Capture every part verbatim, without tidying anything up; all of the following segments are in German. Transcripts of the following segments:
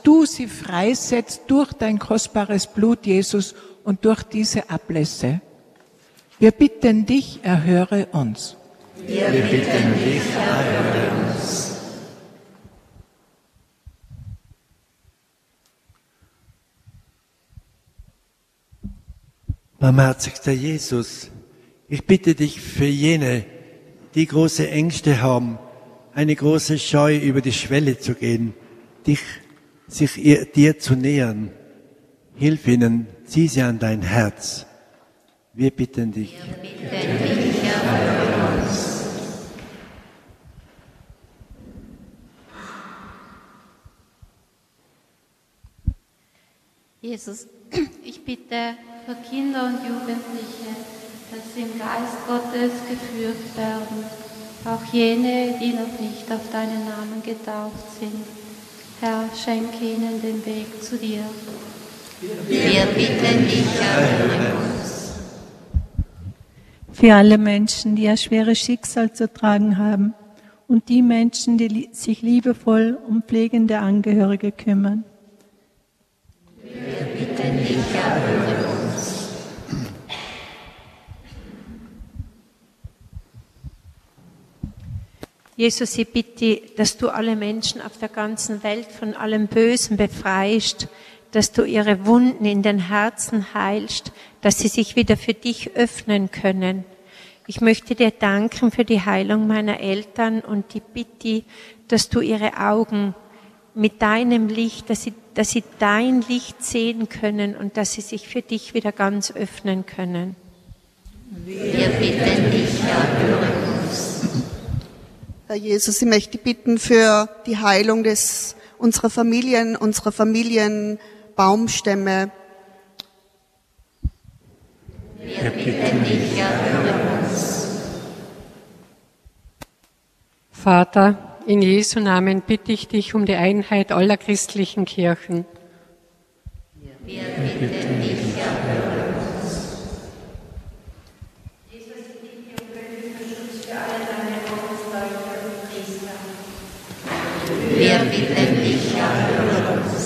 du sie freisetzt durch dein kostbares Blut, Jesus, und durch diese Ablässe. Wir bitten dich, erhöre uns. Wir bitten dich, erhöre uns. Barmherzigster Jesus, ich bitte dich für jene, die große Ängste haben, eine große Scheu über die Schwelle zu gehen, dich, sich ihr, dir zu nähern. Hilf ihnen, zieh sie an dein Herz. Wir bitten dich. Wir bitten dich, erhöre uns. Jesus, ich bitte für Kinder und Jugendliche, dass sie im Geist Gottes geführt werden, auch jene, die noch nicht auf deinen Namen getauft sind. Herr, schenke ihnen den Weg zu dir. Wir bitten dich, erhöre uns. Für alle Menschen, die ein schweres Schicksal zu tragen haben und die Menschen, die sich liebevoll um pflegende Angehörige kümmern. Wir bitten dich, erhöre uns. Jesus, ich bitte, dass du alle Menschen auf der ganzen Welt von allem Bösen befreist, dass du ihre Wunden in den Herzen heilst, dass sie sich wieder für dich öffnen können. Ich möchte dir danken für die Heilung meiner Eltern und die Bitte, dass du ihre Augen mit deinem Licht, dass sie, dass sie dein Licht sehen können und dass sie sich für dich wieder ganz öffnen können. Wir bitten dich, erhöre uns. Herr Jesus, ich möchte bitten für die Heilung des, unserer Familien, unserer Familienbaumstämme. Wir bitten dich, erhöre uns. Vater, in Jesu Namen bitte ich dich um die Einheit aller christlichen Kirchen. Wir bitten dich, erhöre uns. Jesus, ich bitte um göttlichen Schutz für alle deine Gottesleute und Priester. Wir bitten dich, erhöre uns.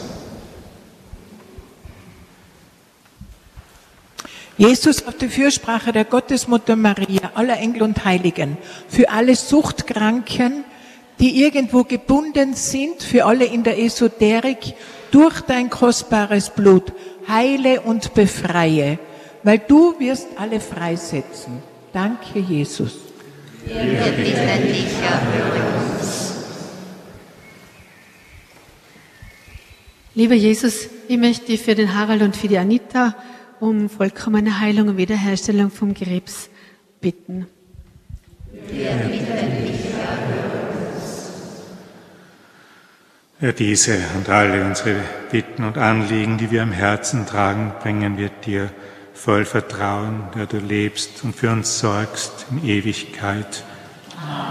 Jesus, auf die Fürsprache der Gottesmutter Maria, aller Engel und Heiligen, für alle Suchtkranken, die irgendwo gebunden sind, für alle in der Esoterik, durch dein kostbares Blut, heile und befreie, weil du wirst alle freisetzen. Danke, Jesus. Wir bitten dich, erhöre uns. Lieber Jesus, ich möchte dich für den Harald und für die Anita um vollkommene Heilung und Wiederherstellung vom Krebs bitten. Wir bitten dich, erhöre uns. Herr, diese und alle unsere Bitten und Anliegen, die wir am Herzen tragen, bringen wir dir voll Vertrauen, der du lebst und für uns sorgst in Ewigkeit.